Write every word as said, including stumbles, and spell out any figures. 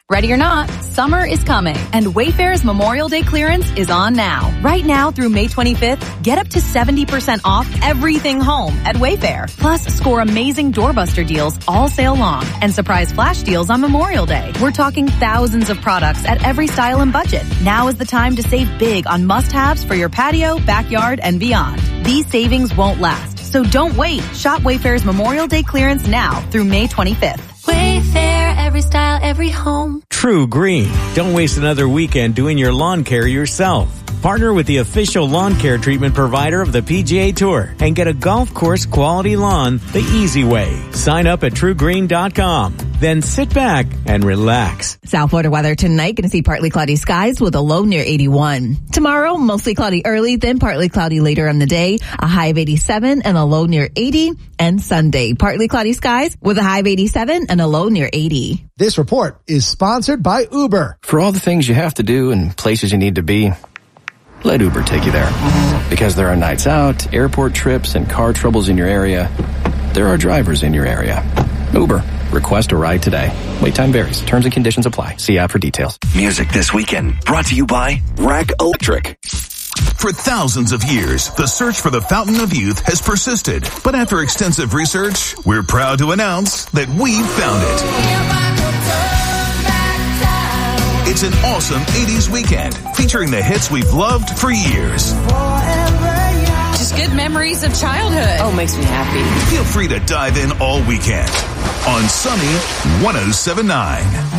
Ready or not, summer is coming, and Wayfair's Memorial Day clearance is on now. Right now through May twenty-fifth, get up to seventy percent off everything home at Wayfair. Plus, score amazing doorbuster deals all sale long and surprise flash deals on Memorial Day. We're talking thousands of products at every style and budget. Now is the time to save big on must-haves for your patio, backyard, and beyond. These savings won't last, so don't wait. Shop Wayfair's Memorial Day clearance now through May twenty-fifth. Wayfair, every style, every home. True Green. Don't waste another weekend doing your lawn care yourself. Partner with the official lawn care treatment provider of the P G A Tour and get a golf course quality lawn the easy way. Sign up at true green dot com. Then sit back and relax. South Florida weather tonight, going to see partly cloudy skies with a low near eighty-one. Tomorrow, mostly cloudy early, then partly cloudy later in the day, a high of eighty-seven and a low near eighty. And Sunday, partly cloudy skies with a high of eighty-seven and a low near eighty. This report is sponsored by Uber. For all the things you have to do and places you need to be, let Uber take you there. Because there are nights out, airport trips, and car troubles in your area, there are drivers in your area. Uber. Request a ride today. Wait time varies. Terms and conditions apply. See app for details. Music This Weekend, brought to you by Rack Electric. For thousands of years, the search for the Fountain of Youth has persisted. But after extensive research, we're proud to announce that we've found it. It's an awesome eighties weekend featuring the hits we've loved for years. Just good memories of childhood. Oh, makes me happy. Feel free to dive in all weekend on Sunny one oh seven point nine.